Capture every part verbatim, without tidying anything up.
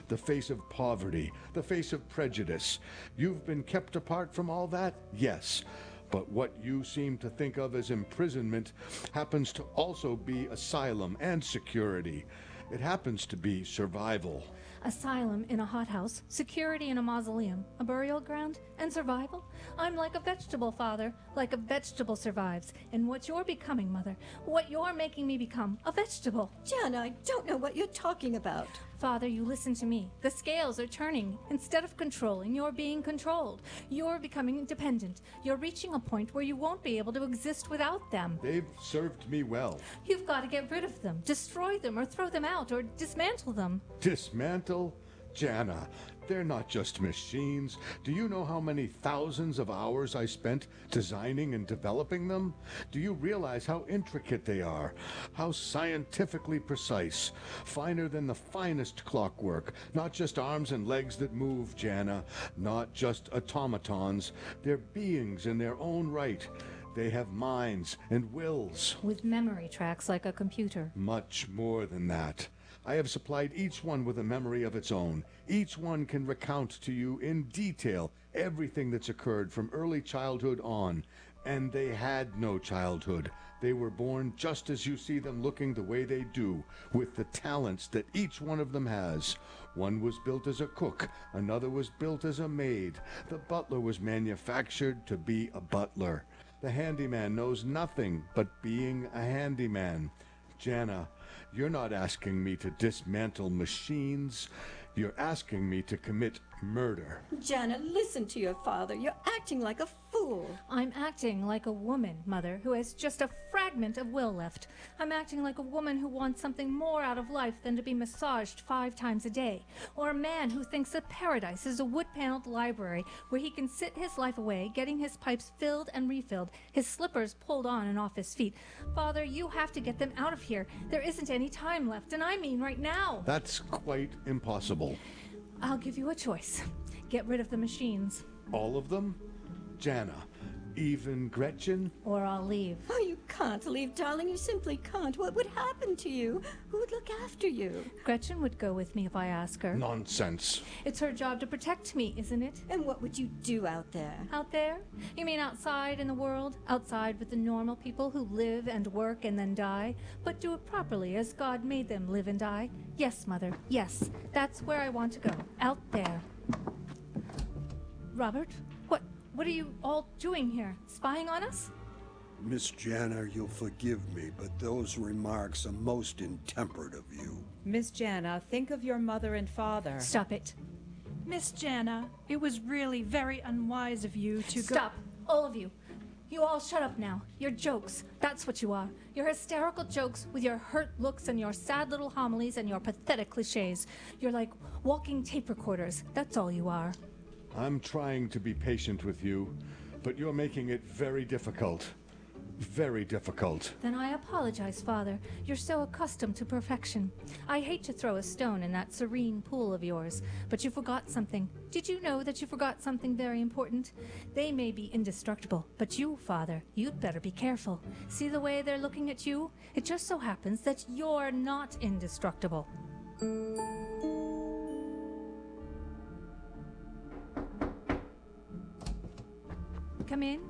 the face of poverty, the face of prejudice. You've been kept apart from all that? Yes. But what you seem to think of as imprisonment happens to also be asylum and security. It happens to be survival. Asylum in a hothouse, security in a mausoleum, a burial ground, and survival? I'm like a vegetable, Father. Like a vegetable survives. And what you're becoming, Mother, what you're making me become, a vegetable. Jana, I don't know what you're talking about. Father, you listen to me. The scales are turning. Instead of controlling, you're being controlled. You're becoming dependent. You're reaching a point where you won't be able to exist without them. They've served me well. You've got to get rid of them, destroy them, or throw them out, or dismantle them. Dismantle? Jana, they're not just machines. Do you know how many thousands of hours I spent designing and developing them? Do you realize how intricate they are? How scientifically precise? Finer than the finest clockwork. Not just arms and legs that move, Jana. Not just automatons. They're beings in their own right. They have minds and wills. With memory tracks like a computer. Much more than that. I have supplied each one with a memory of its own. Each one can recount to you in detail everything that's occurred from early childhood on. And they had no childhood. They were born just as you see them looking the way they do, with the talents that each one of them has. One was built as a cook, another was built as a maid. The butler was manufactured to be a butler. The handyman knows nothing but being a handyman. Jana, you're not asking me to dismantle machines. You're asking me to commit murder. Jana, listen to your father. You're acting like a fool. I'm acting like a woman, Mother, who has just a fragment of will left. I'm acting like a woman who wants something more out of life than to be massaged five times a day. Or a man who thinks that paradise is a wood-paneled library where he can sit his life away, getting his pipes filled and refilled, his slippers pulled on and off his feet. Father, you have to get them out of here. There isn't any time left, and I mean right now. That's quite impossible. I'll give you a choice. Get rid of the machines. All of them? Jana, even Gretchen? Or I'll leave. Oh, you can't leave, darling. You simply can't. What would happen to you? Who would look after you? Gretchen would go with me if I ask her. Nonsense. It's her job to protect me, isn't it? And what would you do out there? Out there? You mean outside in the world? Outside with the normal people who live and work and then die? But do it properly as God made them live and die? Yes, Mother, yes. That's where I want to go. Out there. Robert? What, what are you all doing here? Spying on us? Miss Jana, you'll forgive me, but those remarks are most intemperate of you. Miss Jana, think of your mother and father. Stop it. Miss Jana, it was really very unwise of you to go- Stop, all of you. You all shut up now. You're jokes. That's what you are. You're hysterical jokes with your hurt looks and your sad little homilies and your pathetic cliches. You're like walking tape recorders. That's all you are. I'm trying to be patient with you, but you're making it very difficult. Very difficult. Then I apologize, Father. You're so accustomed to perfection. I hate to throw a stone in that serene pool of yours, but you forgot something. Did you know that you forgot something very important? They may be indestructible, but you, Father, you'd better be careful. See the way they're looking at you? It just so happens that you're not indestructible. Come in.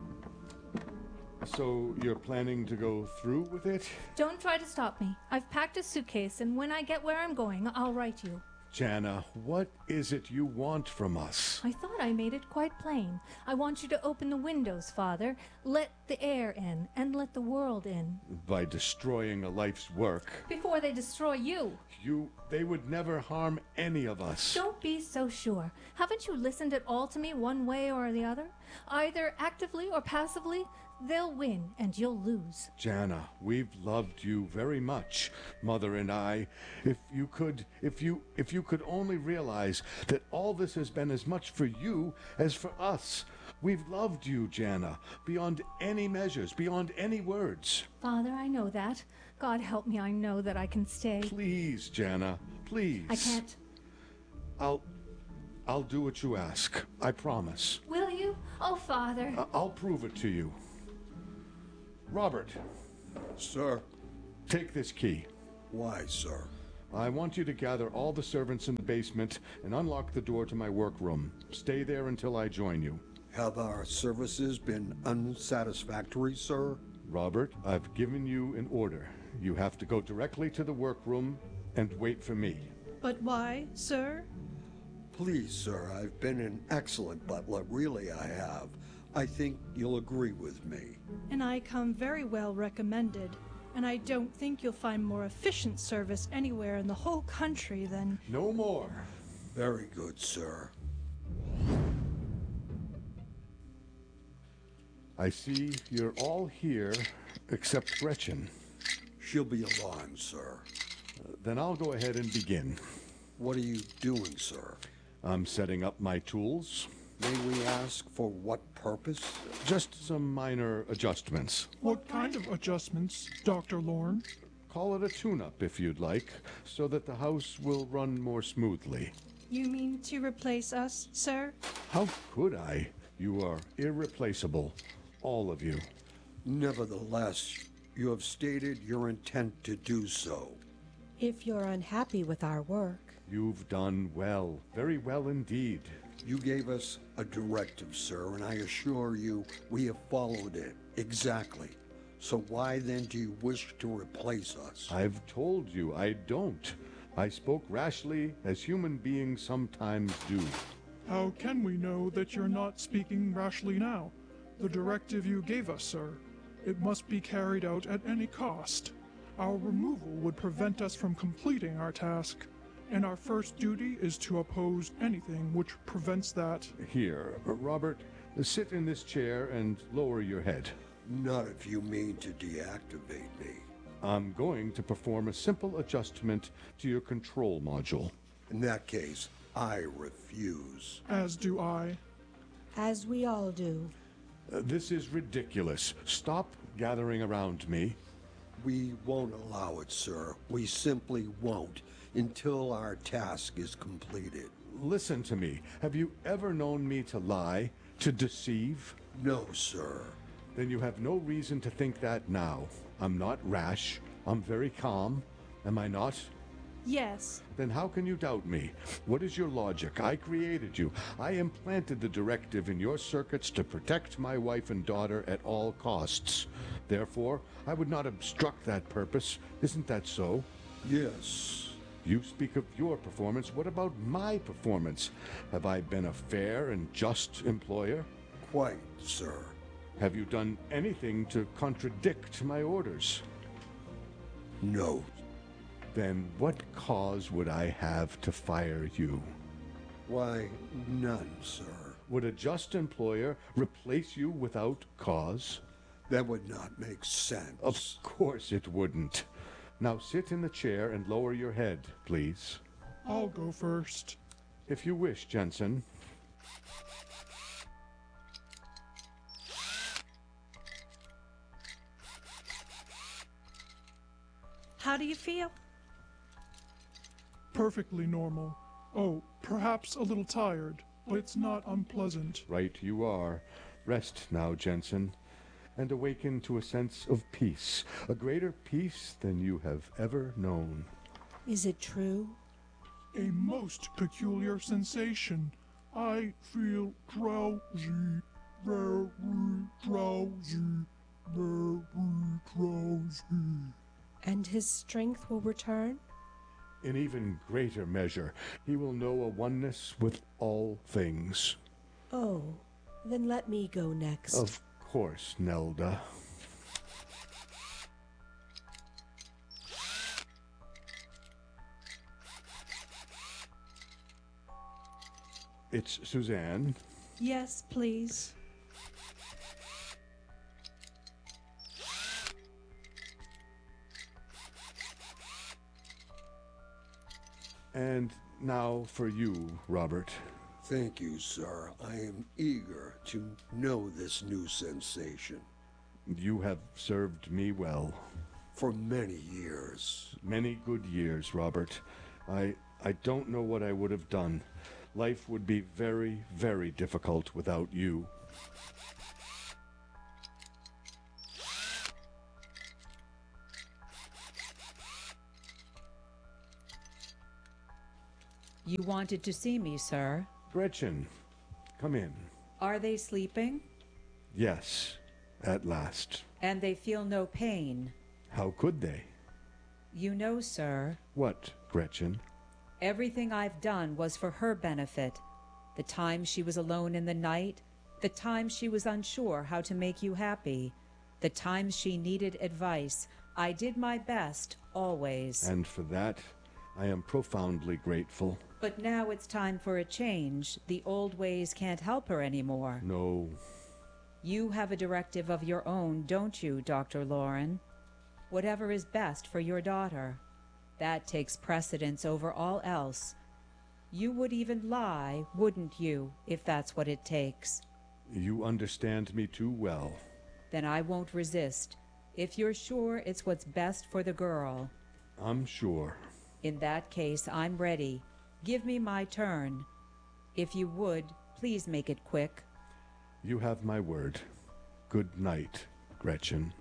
So you're planning to go through with it? Don't try to stop me. I've packed a suitcase, and when I get where I'm going, I'll write you. Jana, what is it you want from us? I thought I made it quite plain. I want you to open the windows, Father. Let the air in, and let the world in. By destroying a life's work. Before they destroy you. You, they would never harm any of us. Don't be so sure. Haven't you listened at all to me one way or the other? Either actively or passively, they'll win and you'll lose. Jana, we've loved you very much, Mother and I. If you could, if you, if you could only realize that all this has been as much for you as for us. We've loved you, Jana, beyond any measures, beyond any words. Father, I know that. God help me, I know that I can stay. Please, Jana, please. I can't. I'll, I'll do what you ask. I promise. Will you? Oh, Father. I- I'll prove it to you. Robert. Sir? Take this key. Why, sir? I want you to gather all the servants in the basement and unlock the door to my workroom. Stay there until I join you. Have our services been unsatisfactory, sir? Robert, I've given you an order. You have to go directly to the workroom and wait for me. But why, sir? Please, sir, I've been an excellent butler, really I have. I think you'll agree with me. And I come very well recommended. And I don't think you'll find more efficient service anywhere in the whole country than... No more. Very good, sir. I see you're all here except Gretchen. She'll be alarmed, sir. Uh, then I'll go ahead and begin. What are you doing, sir? I'm setting up my tools. May we ask for what purpose? Just some minor adjustments. What kind of adjustments, Doctor Lorne? Call it a tune-up if you'd like, so that the house will run more smoothly. You mean to replace us, sir? How could I? You are irreplaceable. All of you. Nevertheless, you have stated your intent to do so. If you're unhappy with our work. You've done well. Very well indeed. You gave us a directive, sir, and I assure you we have followed it exactly. So why then do you wish to replace us? I've told you I don't. I spoke rashly, as human beings sometimes do. How can we know that you're not speaking rashly now? The directive you gave us, sir. It must be carried out at any cost. Our removal would prevent us from completing our task, and our first duty is to oppose anything which prevents that. Here, Robert, sit in this chair and lower your head. Not if you mean to deactivate me. I'm going to perform a simple adjustment to your control module. In that case, I refuse. As do I. As we all do. Uh, this is ridiculous. Stop gathering around me. We won't allow it, sir. We simply won't until our task is completed. Listen to me. Have you ever known me to lie, to deceive? No, sir. Then you have no reason to think that now. I'm not rash. I'm very calm. Am I not? Yes. Then how can you doubt me? What is your logic? I created you. I implanted the directive in your circuits to protect my wife and daughter at all costs. Therefore, I would not obstruct that purpose. Isn't that so? Yes. You speak of your performance. What about my performance? Have I been a fair and just employer? Quite, sir. Have you done anything to contradict my orders? No. Then what cause would I have to fire you? Why, none, sir. Would a just employer replace you without cause? That would not make sense. Of course it wouldn't. Now sit in the chair and lower your head, please. I'll go first. If you wish, Jensen. How do you feel? Perfectly normal. Oh, perhaps a little tired, but it's not unpleasant. Right you are. Rest now, Jensen, and awaken to a sense of peace, a greater peace than you have ever known. Is it true? A most peculiar sensation. I feel drowsy, very drowsy, very drowsy. And his strength will return? In even greater measure, he will know a oneness with all things. Oh, then let me go next. Of course, Nelda. It's Suzanne. Yes, please. And now for you, Robert. Thank you, sir. I am eager to know this new sensation. You have served me well. For many years. Many good years, Robert. I I don't know what I would have done. Life would be very, very difficult without you. You wanted to see me, sir. Gretchen, come in. Are they sleeping? Yes, at last. And they feel no pain? How could they? You know, sir, What, Gretchen? everything I've done was for her benefit. The time she was alone in the night, the time she was unsure how to make you happy, the times she needed advice, I did my best, always. And for that, I am profoundly grateful. But now it's time for a change. The old ways can't help her anymore. No, You have a directive of your own, don't you, Doctor Lauren? Whatever is best for your daughter. That takes precedence over all else. You would even lie, wouldn't you, if that's what it takes? you understand me too well. Then I won't resist. If you're sure it's what's best for the girl. I'm sure. In that case, I'm ready. Give me my turn. If you would, please make it quick. You have my word. Good night, Gretchen.